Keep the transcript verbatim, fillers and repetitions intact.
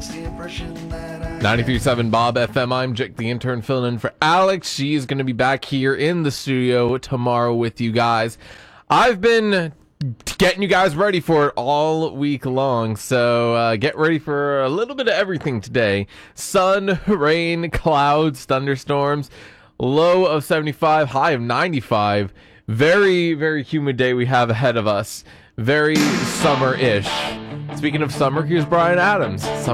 ninety-three point seven Bob F M. I'm Jake, the intern, filling in for Alex. She's going to be back here in the studio tomorrow with you guys. I've been getting you guys ready for it all week long, so uh, get ready for a little bit of everything today. Sun, rain, clouds, thunderstorms, low of seventy-five, high of ninety-five. Very, very humid day we have ahead of us. Very summer-ish. Speaking of summer, here's Brian Adams. Summer